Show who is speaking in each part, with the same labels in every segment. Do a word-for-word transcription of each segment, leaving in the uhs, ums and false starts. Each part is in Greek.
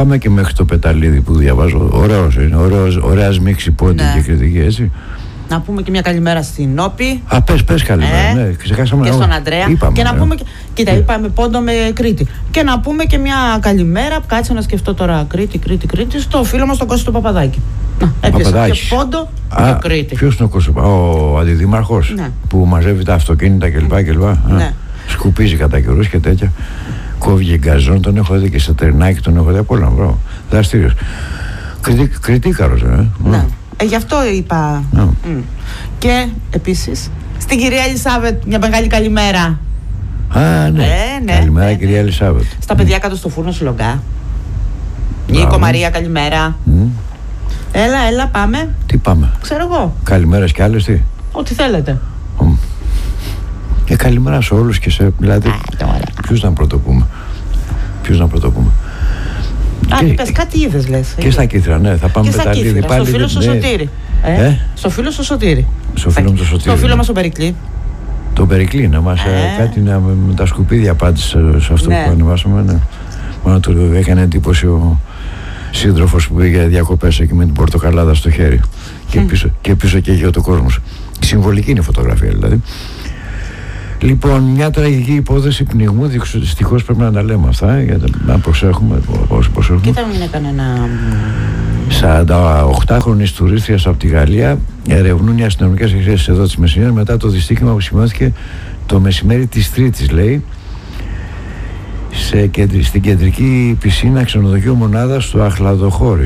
Speaker 1: Πάμε και μέχρι το Πεταλίδι που διαβάζω. Ωραίος είναι, ωραίος, ωραία μίξη πόντι, ναι, και κριτική, έτσι.
Speaker 2: Να πούμε και μια καλημέρα στην Όπη.
Speaker 1: Α, πες, πες καλημέρα, ε, ναι, ξεχάσαμε.
Speaker 2: Και στον Αντρέα.
Speaker 1: Είπαμε,
Speaker 2: και να
Speaker 1: ναι.
Speaker 2: πούμε, κοίτα, ε. είπαμε Πόντο με Κρήτη. Και να πούμε και μια καλημέρα, κάτσε να σκεφτώ τώρα, Κρήτη, Κρήτη, Κρήτη, στο φίλο μας τον Κώστα του Παπαδάκη. Να, έπιασε και Πόντο
Speaker 1: Α,
Speaker 2: και Κρήτη.
Speaker 1: Ποιος είναι ο Κώστα, ο αντιδήμαρχος, ναι, που μαζεύει τα αυτοκίνητα κλπ. κλπ. Ναι. Σκουπίζει κατά καιρούς και τέτοια. Κόβει γκαζόν, τον έχω δει και σε τερνάκι, τον έχω δει από όλα. Μπράβο. Δραστήριος. Κριτήκαρος, ε.
Speaker 2: Ναι. Ε, γι' αυτό είπα.
Speaker 1: Ναι.
Speaker 2: Mm. Και επίσης στην κυρία Ελισάβετ μια μεγάλη καλημέρα.
Speaker 1: Α, ναι.
Speaker 2: Ε, ναι
Speaker 1: καλημέρα,
Speaker 2: ναι,
Speaker 1: κυρία Ελισάβετ.
Speaker 2: Στα παιδιά κάτω στο φούρνο Σιλογκά. Νίκο, Μαρία, καλημέρα. Mm. Έλα, έλα, πάμε.
Speaker 1: Τι πάμε?
Speaker 2: Ξέρω εγώ.
Speaker 1: Καλημέρας κι άλλες, τι?
Speaker 2: Ό,τι θέλετε.
Speaker 1: Mm. Ε, καλημέρα σε όλους και σε. Δηλαδή, ποιους να πρωτοπούμε. Ποιους να πρωτοπούμε.
Speaker 2: Α, και, πες, κάτι είδες λες.
Speaker 1: Και στα Κύθρα, ναι, θα πάμε Πεταλίδι πάλι.
Speaker 2: Στο φίλο σου Σωτήρη. Ε, ε? Στο φίλο σου Σωτήρη.
Speaker 1: Στο φίλο μου το Σωτήρη.
Speaker 2: Στο φίλο μας ο Περικλή.
Speaker 1: Το Περικλή, να μας ε. κάτι να, με τα σκουπίδια απάντησε σε αυτό, ναι, που ανεβάσαμε. Ναι. Μόνο του έκανε εντύπωση ο σύντροφος που πήγε διακοπές εκεί με την πορτοκαλάδα στο χέρι. Και, mm. πίσω, και πίσω και γύρω το κόσμος. Συμβολική είναι η φωτογραφία δηλαδή. Λοιπόν, μια τραγική υπόθεση πνιγμού, δυστυχώς πρέπει να τα λέμε αυτά, για να προσέχουμε πώς προσέχουμε.
Speaker 2: Κοίτα, μην έκανε ένα...
Speaker 1: σαρανταοκτάχρονης τουρίστριας από τη Γαλλία ερευνούν οι αστυνομικές εκθέσεις εδώ της Μεσσηνίας μετά το δυστύχημα που σημειώθηκε το μεσημέρι της Τρίτης, λέει, σε, στην κεντρική πισίνα ξενοδοχείου μονάδας στο Αχλαδοχώρι.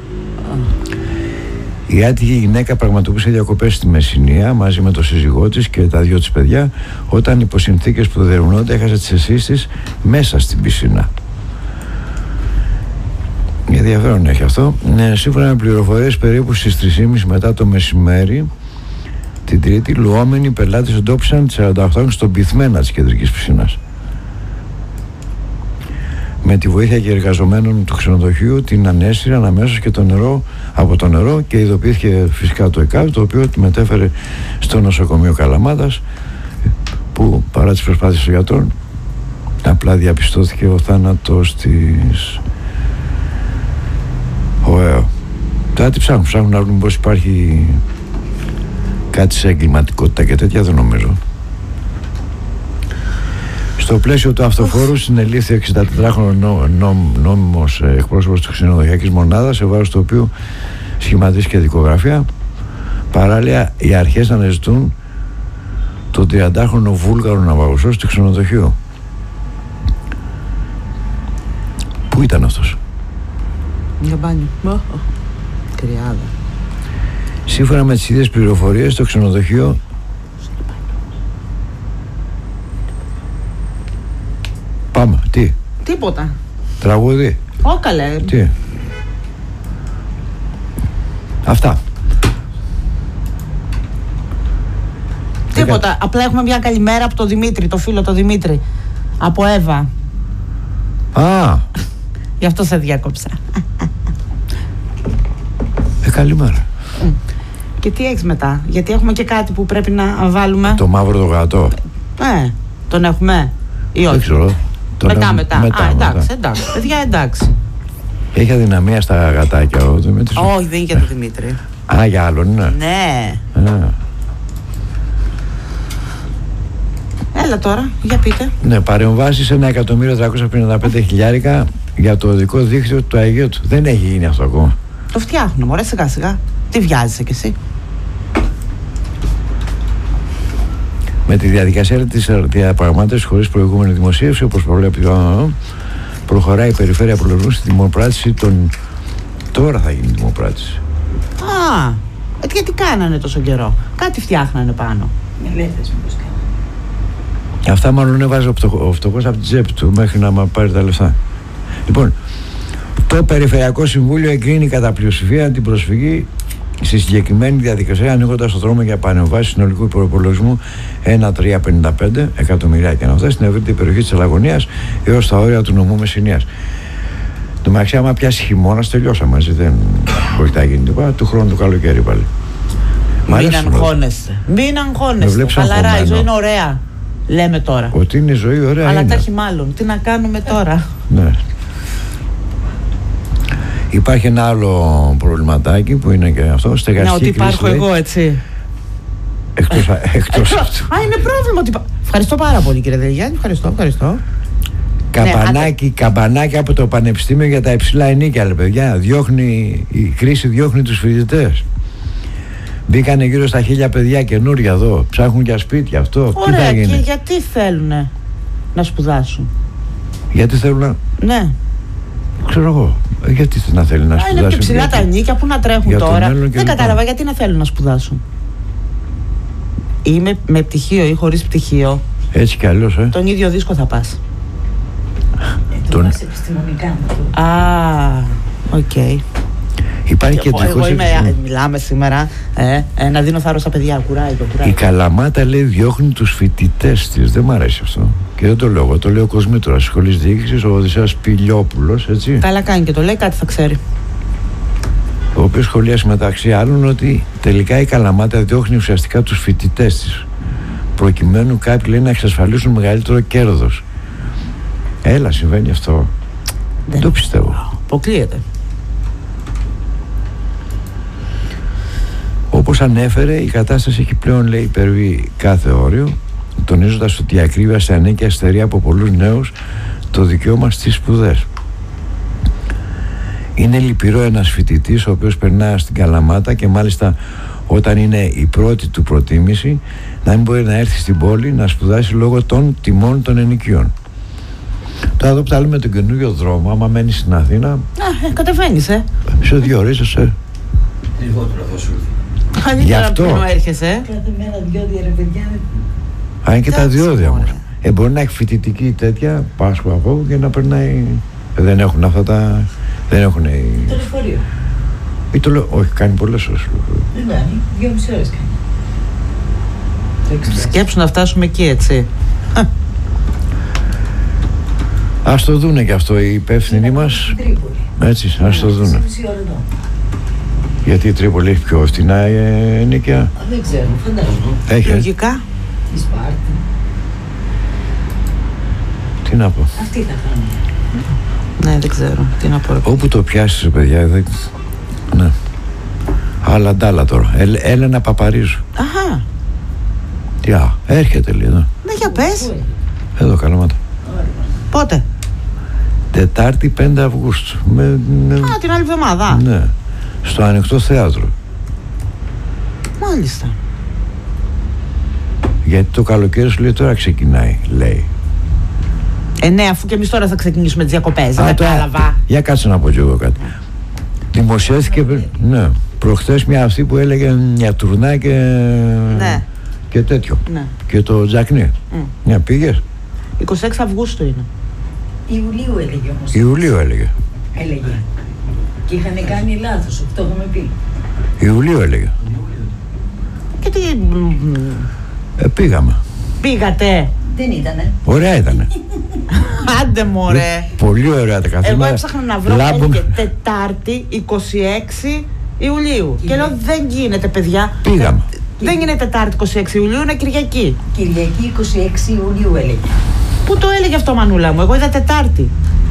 Speaker 1: Η άτυχη γυναίκα πραγματοποιούσε διακοπές στη Μεσσηνία μαζί με τον σύζυγό της και τα δυο της παιδιά, όταν υπό συνθήκες που διερευνώνται έχασε τις αισθήσεις της μέσα στην πισίνα. Ενδιαφέρον έχει αυτό. Ναι, σύμφωνα με πληροφορίες, περίπου στις τρεις και μισή μετά το μεσημέρι την Τρίτη, λουόμενοι πελάτες εντόπισαν τις σαρανταοκτάχρονες στον πυθμένα της κεντρικής πισίνας. Με τη βοήθεια και εργαζομένων του ξενοδοχείου την ανέστηραν αμέσως και το νερό, από το νερό, και ειδοποιήθηκε φυσικά το ΕΚΑΒ, το οποίο τη μετέφερε στο νοσοκομείο Καλαμάτας, που παρά τις προσπάθειες των γιατρών απλά διαπιστώθηκε ο θάνατος της. Ωραίο. Τώρα τι ψάχνουν, ψάχνουν να βρουν πως υπάρχει κάτι σε εγκληματικότητα και τέτοια, δεν νομίζω. Στο πλαίσιο του αυτοφόρου συνελήφθη ο εξηντατετράχρονος νό, νό, νόμιμος εκπρόσωπος της ξενοδοχειακής μονάδας, σε βάρος του οποίου σχηματίστηκε δικογραφία. Παράλληλα, οι αρχές αναζητούν τον τριαντάχρονο Βούλγαρο ναυαγοσό του ξενοδοχείου. Πού ήταν αυτός?
Speaker 2: Για μπάνιο. Κρυάδα.
Speaker 1: Σύμφωνα με τις ίδιες πληροφορίες, το ξενοδοχείο Πάμε, τι?
Speaker 2: Τίποτα.
Speaker 1: Τραγούδι.
Speaker 2: Όκαλε.
Speaker 1: Τι? Αυτά.
Speaker 2: Τίποτα. Απλά έχουμε μια καλημέρα από τον Δημήτρη, το φίλο τον Δημήτρη. Από Εύα.
Speaker 1: Α.
Speaker 2: Γι' αυτό σε διάκοψα.
Speaker 1: Ε, καλημέρα.
Speaker 2: Και τι έχεις μετά? Γιατί έχουμε και κάτι που πρέπει να βάλουμε.
Speaker 1: Το μαύρο το γατό.
Speaker 2: Ε, τον έχουμε ή όχι?
Speaker 1: Δεν ξέρω.
Speaker 2: Μετά, μετά.
Speaker 1: μετά.
Speaker 2: Α, εντάξει,
Speaker 1: μετά.
Speaker 2: εντάξει. Παιδιά, εντάξει.
Speaker 1: Έχει αδυναμία στα γατάκια ο Δημήτρης?
Speaker 2: Όχι, δεν είναι για τον Δημήτρη.
Speaker 1: Α, για άλλον είναι.
Speaker 2: Ναι.
Speaker 1: Α.
Speaker 2: Έλα τώρα, για πείτε.
Speaker 1: Ναι, παρεμβάσεις ένα εκατομμύριο τριακόσια πενήντα πέντε χιλιάρικα για το οδικό δίκτυο του Αγίου του. Δεν έχει γίνει αυτό ακόμα.
Speaker 2: Το φτιάχνουμε, μωρέ, σιγά σιγά. Τι βιάζεσαι κι εσύ?
Speaker 1: Με τη διαδικασία της διαπραγμάτευσης χωρίς προηγούμενη δημοσίευση, όπως προβλέπει, προχωράει η Περιφέρεια Προλογισμού στη δημοπράτηση των. Τώρα θα γίνει η δημοπράτηση.
Speaker 2: Α, ε, γιατί κάνανε τόσο καιρό? Κάτι φτιάχνανε πάνω. Μελέτες μήπως κάνανε.
Speaker 1: Αυτά μάλλον έβαζε ο φτωχός από την τσέπη του μέχρι να πάρει τα λεφτά. Λοιπόν, το Περιφερειακό Συμβούλιο εγκρίνει κατά πλειοψηφία την προσφυγή στη συγκεκριμένη διαδικασία, ανοίγοντας το δρόμο για πανεμβάσεις συνολικού προπολογισμού ένα χιλιάδες τριακόσια πενήντα πέντε εκατομμυριάκια αυτά στην ευρύτερη περιοχή της Ελαγωνίας έως τα όρια του νομού Μεσσηνίας. Το μεταξύ, άμα πιάσει χειμώνας, τελειώσαμε. Δεν μπορεί να γίνει τίποτα. Του χρόνου του καλοκαίρι πάλι.
Speaker 2: Μην αγχώνεσαι. Μην αγχώνεσαι. Χαλαρά, η ζωή είναι ωραία. Λέμε τώρα.
Speaker 1: Ότι είναι η ζωή ωραία.
Speaker 2: Αλλά
Speaker 1: είναι.
Speaker 2: τα έχει μάλλον. Τι να κάνουμε τώρα?
Speaker 1: Ναι. Υπάρχει ένα άλλο προβληματάκι που είναι και αυτό. Στεγαστική
Speaker 2: ναι, ότι υπάρχω
Speaker 1: κρίση,
Speaker 2: εγώ, έτσι.
Speaker 1: Εκτός, εκτός αυτού.
Speaker 2: Α, είναι πρόβλημα ότι. Ευχαριστώ πάρα πολύ, κύριε Δελγιάννη. Ευχαριστώ, ευχαριστώ.
Speaker 1: Καμπανάκι, ναι, καμπανάκι από το Πανεπιστήμιο για τα υψηλά ενίκια, λέει, παιδιά. Διώχνει, η κρίση διώχνει τους φοιτητές. Μπήκανε γύρω στα χίλια παιδιά καινούρια εδώ. Ψάχνουν για σπίτια, αυτό.
Speaker 2: Ωραία, τι θα γίνει? Και γιατί θέλουν να σπουδάσουν?
Speaker 1: Γιατί θέλουν να.
Speaker 2: Ναι.
Speaker 1: Ξέρω εγώ. Γιατί να θέλει να σπουδάσουν?
Speaker 2: Είναι πιο ψηλά τα ενίκια, που να τρέχουν τώρα. Δεν κατάλαβα γιατί να θέλουν να σπουδάσουν. Ή με, με πτυχίο ή χωρίς πτυχίο.
Speaker 1: Έτσι κι αλλιώς, ε.
Speaker 2: Τον ίδιο δίσκο θα πας.
Speaker 3: Ε, το πας επιστημονικά.
Speaker 2: Α, οκ. Okay.
Speaker 1: Υπάρχει και
Speaker 2: εγώ, εγώ είμαι, ε, μιλάμε σήμερα, ε, ε, να δίνω θάρρος στα παιδιά. Κουράει το κουράει.
Speaker 1: Η Καλαμάτα, λέει, διώχνει τους φοιτητές της. Δεν μ' αρέσει αυτό. Και δεν το λέω εγώ, το λέει ο Κοσμήτωρας της Σχολής Διοίκησης, ο Οδυσσέας Πηλιόπουλος, έτσι.
Speaker 2: Καλά κάνει και το λέει, κάτι θα ξέρει.
Speaker 1: Ο οποίος σχολίασε μεταξύ άλλων ότι τελικά η Καλαμάτα διώχνει ουσιαστικά τους φοιτητές της, προκειμένου κάποιοι, λέει, να εξασφαλίσουν μεγαλύτερο κέρδος. Έλα, συμβαίνει αυτό. Δεν το πιστεύω.
Speaker 2: Αποκλείεται.
Speaker 1: Όπως ανέφερε, η κατάσταση έχει πλέον, λέει, υπερβεί κάθε όριο, τονίζοντας ότι η ακρίβεια σε ανέκεια στερεί από πολλούς νέους το δικαίωμα στις σπουδές. Είναι λυπηρό ένας φοιτητής ο οποίος περνά στην Καλαμάτα και μάλιστα όταν είναι η πρώτη του προτίμηση να μην μπορεί να έρθει στην πόλη να σπουδάσει λόγω των τιμών των ενοικίων. Τώρα εδώ που τα λέμε τον καινούριο δρόμο, άμα μένεις στην Αθήνα,
Speaker 2: Α, ε, κατεβαίνεις, ε.
Speaker 1: σε δύο ώρες, ε.
Speaker 3: Λιγότερο θα σου έρθει.
Speaker 2: Γι' αυτό έρχεσαι.
Speaker 3: Κάθε μέρα διόδια, ρε παιδιά.
Speaker 1: Α, είναι και τα διόδια όμως. Ε, μπορεί να έχει φοιτητική τέτοια Πάσχου από και να περνάει. Ε, δεν έχουν αυτά τα. Δεν έχουν. Το
Speaker 3: λεωφορείο.
Speaker 1: Ή το λέω. Όχι, κάνει πολλές ώρες.
Speaker 3: Δεν κάνει. Δύο μισή ώρες κάνει.
Speaker 2: Σκέψου να φτάσουμε εκεί, έτσι.
Speaker 1: Ας το δούνε και αυτό οι υπεύθυνοι μας. Έτσι, ας το δούνε. Γιατί η Τρίπολη έχει πιο φτηνά ενοίκια?
Speaker 3: Δεν ξέρω, φαντάζομαι.
Speaker 1: Έχει.
Speaker 2: Λογικά.
Speaker 3: Η Σπάρτη.
Speaker 1: Τι να πω.
Speaker 3: Αυτή θα κάνουν.
Speaker 2: Ναι, δεν ξέρω. Τι να πω.
Speaker 1: Όπου το πιάσεις, παιδιά, δεν. Ναι. Άλλα ντάλα τώρα. Ε, Έλενα Παπαρίζου.
Speaker 2: Αχα.
Speaker 1: Τι α, έρχεται, λέει εδώ.
Speaker 2: Ναι, για πες.
Speaker 1: Εδώ, Καλαμάτα.
Speaker 2: Πότε?
Speaker 1: Τετάρτη πέντε Αυγούστου. Με, με...
Speaker 2: Α, την άλλη εβδομάδα.
Speaker 1: Ναι. Στο Ανοιχτό Θέατρο.
Speaker 2: Μάλιστα.
Speaker 1: Γιατί το καλοκαίρι σου λέει τώρα ξεκινάει, λέει.
Speaker 2: Ε, ναι, αφού και εμείς τώρα θα ξεκινήσουμε τις διακοπές. Δεν κατάλαβα.
Speaker 1: Για κάτσε να πω κι εγώ κάτι. Δημοσιεύτηκε, ναι, προχθές μια αυτή που έλεγε μια τουρνά και,
Speaker 2: ναι,
Speaker 1: και τέτοιο.
Speaker 2: Ναι.
Speaker 1: Και το Τζακνί. Mm. Μια πήγες?
Speaker 2: είκοσι έξι Αυγούστου είναι.
Speaker 3: Ιουλίου έλεγε όμως.
Speaker 1: Ιουλίου έλεγε.
Speaker 3: Έλεγε. Και είχαν κάνει λάθος, αυτό έχουμε πει.
Speaker 1: Ιουλίου έλεγε.
Speaker 2: Και τι...
Speaker 1: Ε, πήγαμε.
Speaker 2: Πήγατε?
Speaker 3: Δεν ήτανε.
Speaker 1: Ωραία ήτανε.
Speaker 2: Άντε μωρέ.
Speaker 1: Πολύ ωραία τα καθήματα.
Speaker 2: Εγώ έψαχνα να βρω. Λάμπουμε... Τετάρτη είκοσι έξι Ιουλίου. Και, και λέω δεν γίνεται, παιδιά.
Speaker 1: Πήγαμε.
Speaker 2: Δεν είναι Τετάρτη είκοσι έξι Ιουλίου, είναι Κυριακή.
Speaker 3: Κυριακή είκοσι έξι Ιουλίου έλεγε.
Speaker 2: Πού το έλεγε αυτό, Μανούλα μου? Εγώ είδα Τετάρτη.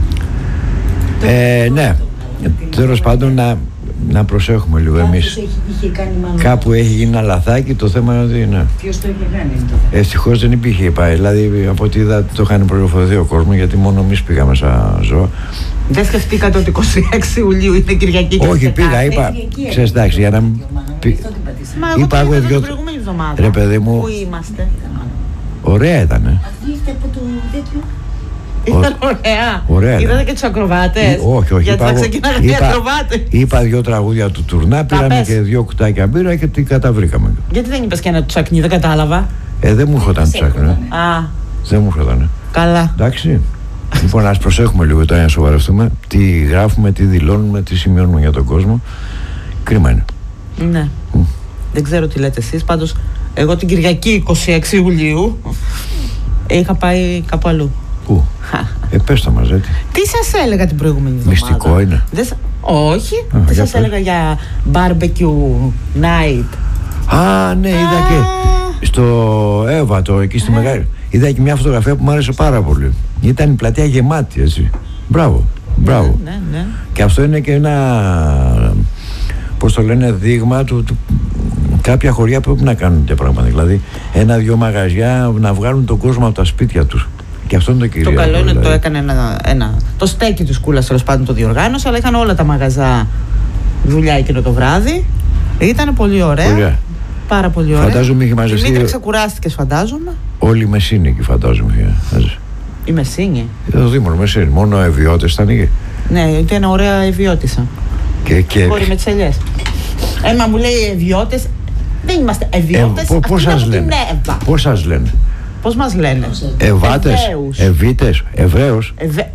Speaker 1: Ε, ναι. Τέλος πάντων να, να προσέχουμε λίγο εμείς. Κάπου έχει γίνει ένα λαθάκι, το θέμα είναι ότι ναι.
Speaker 3: Ποιος το είχε κάνει το θέμα?
Speaker 1: Ευτυχώς δεν υπήρχε πάει. Δηλαδή από ό,τι είδα το είχαν πληροφορηθεί ο κόσμος, γιατί μόνο εμείς πήγαμε σαν ζώα.
Speaker 2: Δεν σκεφτήκατε ότι είκοσι έξι Ιουλίου είναι Κυριακή?
Speaker 1: Όχι, πήγα, είπα. Ξέρεις, εντάξει, για να μην.
Speaker 2: Μα εγώ είπα εγώ την προηγούμενη εβδομάδα.
Speaker 1: Ρε παιδί μου.
Speaker 2: Πού είμαστε?
Speaker 1: Ωραία ήτανε.
Speaker 3: Αυτή ήρθε από το τέτοιο.
Speaker 2: Ήταν ωραία.
Speaker 1: Ωραία.
Speaker 2: Είδατε και τους ακροβάτες?
Speaker 1: Όχι, όχι.
Speaker 2: Γιατί
Speaker 1: είπα,
Speaker 2: θα ξεκινάνε οι ακροβάτες.
Speaker 1: Είπα δύο τραγούδια του τουρνά, πήραμε και δύο κουτάκια μπύρα και την καταβρήκαμε.
Speaker 2: Γιατί δεν είπες και ένα τσακνί, δεν κατάλαβα.
Speaker 1: Ε, δεν μου έρχονταν τσακνί.
Speaker 2: Α.
Speaker 1: Δεν μου έρχονταν.
Speaker 2: Καλά.
Speaker 1: Εντάξει. Λοιπόν, ας προσέχουμε λίγο τώρα να σοβαρευτούμε. Τι γράφουμε, τι δηλώνουμε, τι σημειώνουμε για τον κόσμο. Κρίμα είναι.
Speaker 2: Ναι. Mm. Δεν ξέρω τι λέτε εσείς. Πάντως, εγώ την Κυριακή είκοσι έξι Ιουλίου είχα πάει κάπου αλλού.
Speaker 1: Πού? Ε, πες το μας, έτσι.
Speaker 2: Τι σας έλεγα την προηγούμενη εβδομάδα?
Speaker 1: Μυστικό είναι.
Speaker 2: Δεν... Όχι.
Speaker 1: Α,
Speaker 2: δεν σας πες. Έλεγα για barbecue night?
Speaker 1: Α, ναι, είδα και στο Εύβατο, εκεί στη Μεγάλη. Είδα και μια φωτογραφία που μου άρεσε πάρα πολύ. Ήταν η πλατεία γεμάτη, έτσι. Μπράβο. Μπράβο.
Speaker 2: Ναι, ναι, ναι.
Speaker 1: Και αυτό είναι και ένα, πώς το λένε, δείγμα του, του κάποια χωριά πρέπει να κάνουν τέτοια πράγματα. Δηλαδή, ένα-δυο μαγαζιά να βγάλουν τον κόσμο από τα σπίτια τους. Και αυτό είναι το κυρίαρχο.
Speaker 2: Το καλό είναι
Speaker 1: δηλαδή.
Speaker 2: Το έκανε ένα, ένα. Το στέκι του Κούλας τέλος πάντων το διοργάνωσε, αλλά είχαν όλα τα μαγαζά δουλειά εκείνο το βράδυ. Ήταν πολύ ωραία. Πολύ. Πάρα πολύ ωραία.
Speaker 1: Φαντάζομαι είχε μαζευτεί.
Speaker 2: Δημήτρη, ξεκουράστηκες, φαντάζομαι.
Speaker 1: Όλη η Μεσίνη εκεί, φαντάζομαι.
Speaker 2: Η Μεσίνη.
Speaker 1: Το Δήμο Μεσίνη. Μόνο ευιώτες ήταν εκεί.
Speaker 2: Ναι, ήταν ωραία ευιώτησα.
Speaker 1: Και, και...
Speaker 2: Χώρη με τις ελιές. Έμα μου λέει ευιώτες. Δεν είμαστε ευιώτες.
Speaker 1: Ε, πώς σας λένε. Πώς σας λένε.
Speaker 2: Πώς μας λένε.
Speaker 1: Εβάτες. Εβίτες. Εβραίους.
Speaker 2: Ευε...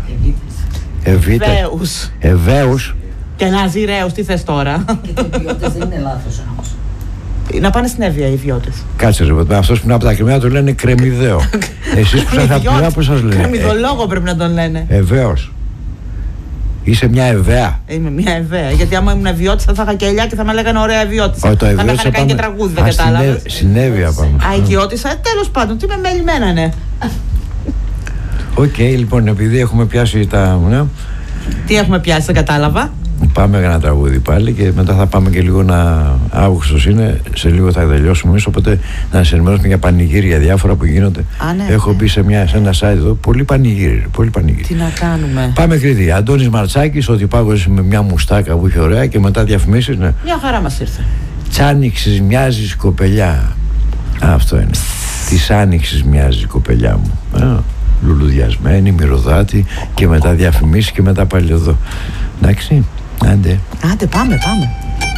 Speaker 1: Εβίτες. Εβαίους.
Speaker 2: Και Ναζιραίους, τι θες τώρα.
Speaker 3: Και οι ευιώτες δεν είναι λάθος όμως.
Speaker 2: Να πάνε στην Εύβοια οι ιδιώτες.
Speaker 1: Κάτσε ρε παιδί, αυτός που είναι από τα Κρεμμύδα το λένε Κρεμμυδαίο. Εσείς που σας απειλά πώς σας λένε.
Speaker 2: Κρεμμυδολόγο πρέπει να τον λένε.
Speaker 1: Εβαίος. Είσαι μια Εβαία.
Speaker 2: Είμαι μια Εβαία. Γιατί άμα ήμουν Εβιώτησα θα είχα και ελιά και θα με λέγανε ωραία Εβιώτησα.
Speaker 1: Θα
Speaker 2: με είχαν κάνει και τραγούδι, δεν κατάλαβες.
Speaker 1: Συνέβη πάμε.
Speaker 2: Α, Οικειώτησα, τέλος πάντων, τι με μελημένα, ναι.
Speaker 1: Οκ, λοιπόν, επειδή έχουμε πιάσει τα. Ναι.
Speaker 2: Τι έχουμε πιάσει, δεν κατάλαβα.
Speaker 1: Πάμε για ένα τραγούδι πάλι και μετά θα πάμε και λίγο να. Αύγουστος είναι, σε λίγο θα τελειώσουμε εμείς. Οπότε να σε ενημερώσουμε για πανηγύρια διάφορα που γίνονται.
Speaker 2: Α, ναι,
Speaker 1: Έχω
Speaker 2: ναι.
Speaker 1: μπει σε, μια, σε ένα site εδώ. Πολύ πανηγύρι. Πολύ πανηγύρι.
Speaker 2: Τι να κάνουμε.
Speaker 1: Πάμε Κρήτη. Αντώνης Μαρτσάκης, ότι πάγωσε με μια μουστάκα που είχε ωραία και μετά διαφημίσεις. Ναι.
Speaker 2: Μια χαρά μας ήρθε.
Speaker 1: Τσάνιξης μοιάζεις κοπελιά. Α, αυτό είναι. Της άνοιξης μοιάζει η κοπελιά μου. Α, λουλουδιασμένη, μυρωδάτη και μετά διαφημίσεις και μετά πάλι εδώ. Εντάξει. Άντε.
Speaker 2: Άντε, πάμε, πάμε.